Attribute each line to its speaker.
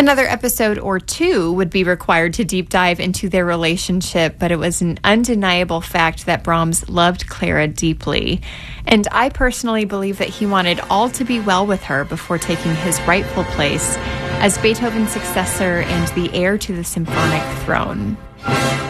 Speaker 1: Another episode or two would be required to deep dive into their relationship, but it was an undeniable fact that Brahms loved Clara deeply. And I personally believe that he wanted all to be well with her before taking his rightful place as Beethoven's successor and the heir to the symphonic throne.